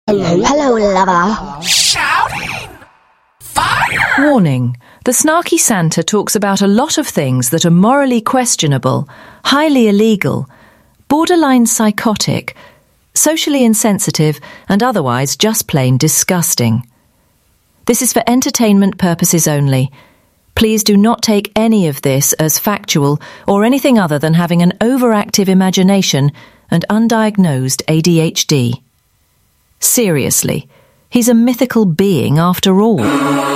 Hello, lover. Shouting! Fire! Warning. The Snarky Santa talks about a lot of things that are morally questionable, highly illegal, borderline psychotic, socially insensitive, and otherwise just plain disgusting. This is for entertainment purposes only. Please do not take any of this as factual or anything other than having an overactive imagination and undiagnosed ADHD. Seriously, he's a mythical being after all.